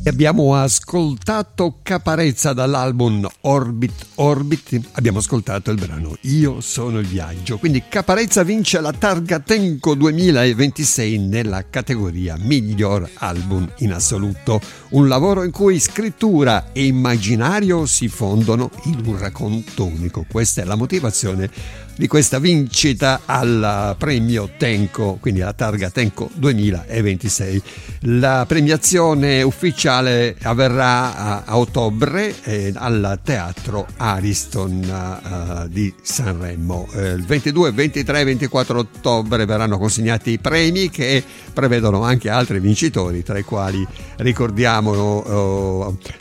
Abbiamo ascoltato Caparezza dall'album Orbit, abbiamo ascoltato il brano Io sono il viaggio, quindi Caparezza vince la targa Tenco 2026 nella categoria miglior album in assoluto, un lavoro in cui scrittura e immaginario si fondono in un racconto unico. Questa è la motivazione di questa vincita al premio Tenco, quindi alla targa Tenco 2026. La premiazione ufficiale avverrà a ottobre al Teatro Ariston di Sanremo. Il 22, 23 e 24 ottobre verranno consegnati i premi che prevedono anche altri vincitori, tra i quali ricordiamo